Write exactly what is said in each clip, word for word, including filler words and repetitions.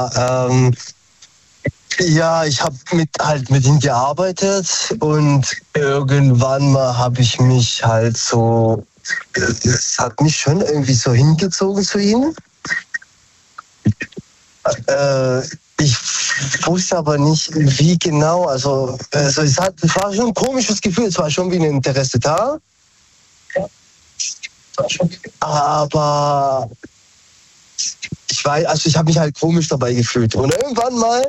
Ähm, ja, ich habe mit, halt mit ihm gearbeitet und irgendwann mal habe ich mich halt so, es hat mich schon irgendwie so hingezogen zu ihm. Äh, ich wusste aber nicht, wie genau, also, also es, hat, es war schon ein komisches Gefühl, es war schon wie ein Interesse da. Aber ich weiß, also ich habe mich halt komisch dabei gefühlt. Und irgendwann mal,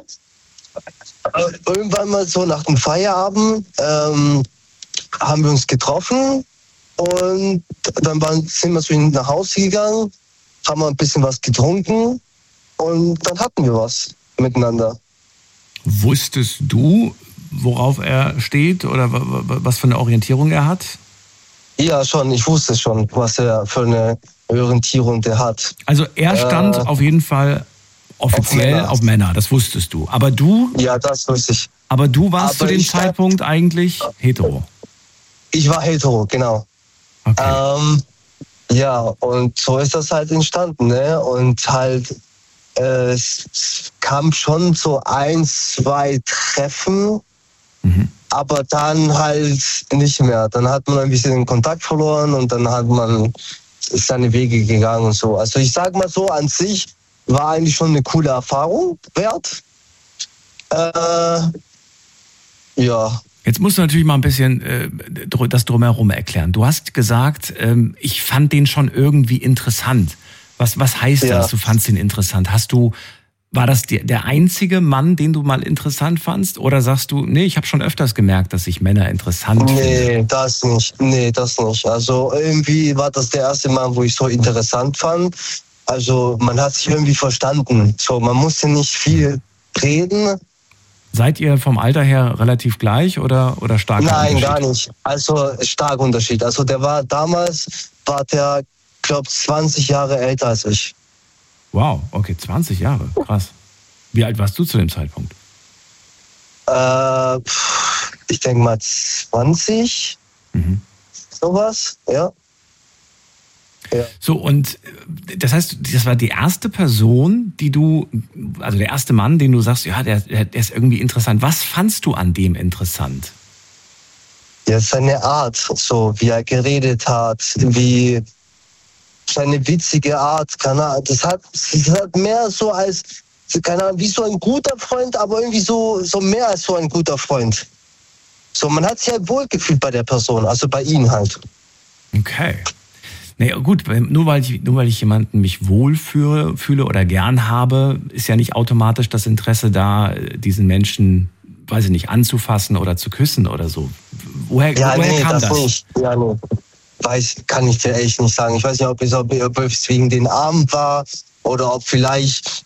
irgendwann mal so nach dem Feierabend ähm, haben wir uns getroffen und dann waren, sind wir so nach Hause gegangen, haben wir ein bisschen was getrunken und dann hatten wir was miteinander. Wusstest du, worauf er steht oder was für eine Orientierung er hat? Ja, schon. Ich wusste schon, was er für eine Orientierung der hat. Also er stand äh, auf jeden Fall offiziell auf Männer. auf Männer, das wusstest du. Aber du? Ja, das wusste ich. Aber du warst aber zu dem Zeitpunkt stand, eigentlich hetero? Ich war hetero, genau. Okay. Ähm, ja, und so ist das halt entstanden, ne? Und halt, äh, es kam schon so ein, zwei Treffen, mhm. aber dann halt nicht mehr. Dann hat man ein bisschen den Kontakt verloren und dann hat man seine Wege gegangen und so. Also ich sag mal so, an sich war eigentlich schon eine coole Erfahrung wert. Äh, ja. Jetzt musst du natürlich mal ein bisschen äh, das Drumherum erklären. Du hast gesagt, ähm, ich fand den schon irgendwie interessant. Was, was heißt ja. das, du fandst ihn interessant? Hast du, war das der, der einzige Mann, den du mal interessant fandst? Oder sagst du, nee, ich habe schon öfters gemerkt, dass ich Männer interessant nee, finde? Nee, das nicht. Nee, das nicht. Also irgendwie war das der erste Mann, wo ich so interessant fand. Also man hat sich irgendwie verstanden. So, man musste nicht viel reden. Seid ihr vom Alter her relativ gleich oder, oder stark Nein, Unterschied? gar nicht. Also stark Unterschied. Also der war damals, war der, glaube zwanzig Jahre älter als ich. Wow, okay, zwanzig Jahre, krass. Wie alt warst du zu dem Zeitpunkt? Äh, ich denke mal zwanzig, mhm. sowas, ja. ja. So, und das heißt, das war die erste Person, die du, also der erste Mann, den du sagst, ja, der, der ist irgendwie interessant. Was fandst du an dem interessant? Ja, seine Art, so wie er geredet hat, wie seine witzige Art, keine Ahnung, das hat, das hat mehr so als, keine Ahnung, wie so ein guter Freund, aber irgendwie so, so mehr als so ein guter Freund. So, man hat sich halt wohlgefühlt bei der Person, also bei ihm halt. Okay. Naja, gut, nur weil ich, nur weil ich jemanden mich wohlfühle fühle oder gern habe, ist ja nicht automatisch das Interesse da, diesen Menschen, weiß ich nicht, anzufassen oder zu küssen oder so. Woher, ja, woher nee, kam das? das? Nicht. Ja, nee. Weiß, kann ich dir echt nicht sagen. Ich weiß nicht, ob es, ob es wegen den Armen war oder ob vielleicht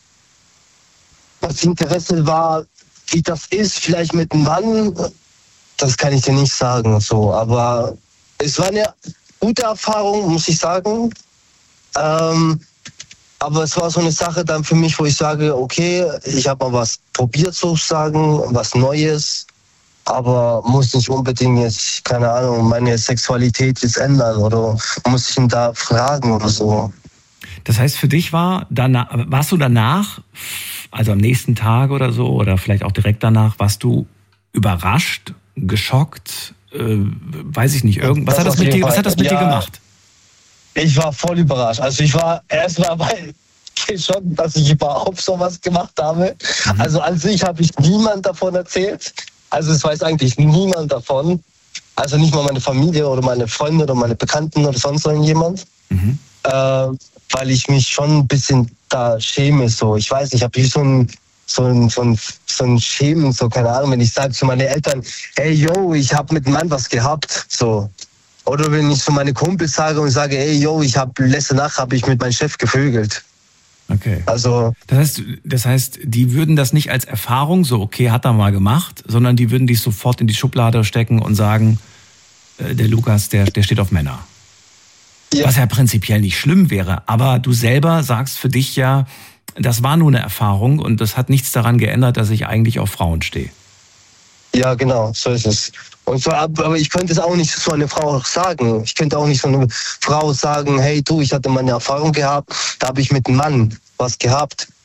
das Interesse war, wie das ist, vielleicht mit einem Mann. Das kann ich dir nicht sagen. So, aber es war eine gute Erfahrung, muss ich sagen. Ähm, aber es war so eine Sache dann für mich, wo ich sage, okay, ich habe mal was probiert sozusagen, was Neues. Aber muss nicht unbedingt jetzt, keine Ahnung, meine Sexualität jetzt ändern oder muss ich ihn da fragen oder so. Das heißt, für dich war danach, warst du danach, also am nächsten Tag oder so, oder vielleicht auch direkt danach, warst du überrascht, geschockt, äh, weiß ich nicht, irgend, was, hat das, mit dir, was hat das mit ja, dir gemacht? Ich war voll überrascht. Also ich war erstmal bei geschockt, dass ich überhaupt sowas gemacht habe. Mhm. Also an sich habe ich niemand davon erzählt. Also es weiß eigentlich niemand davon. Also nicht mal meine Familie oder meine Freunde oder meine Bekannten oder sonst irgendjemand. Mhm. Äh, weil ich mich schon ein bisschen da schäme. So. Ich weiß nicht, ich habe hier so ein, so ein, so ein, so ein Schämen, so keine Ahnung, wenn ich sage zu meinen Eltern, hey yo, ich habe mit einem Mann was gehabt. So. Oder wenn ich zu meinen Kumpels sage und sage, hey yo, ich habe letzte Nacht habe ich mit meinem Chef gevögelt. Okay. Also, das heißt, das heißt, die würden das nicht als Erfahrung, so okay, hat er mal gemacht, sondern die würden dich sofort in die Schublade stecken und sagen, äh, der Lukas, der, der steht auf Männer. Ja. Was ja prinzipiell nicht schlimm wäre, aber du selber sagst für dich ja, das war nur eine Erfahrung und das hat nichts daran geändert, dass ich eigentlich auf Frauen stehe. Ja, genau, so ist es. Und so, aber ich könnte es auch nicht so eine Frau sagen. Ich könnte auch nicht so eine Frau sagen, hey du, ich hatte mal eine Erfahrung gehabt, da habe ich mit einem Mann was gehabt.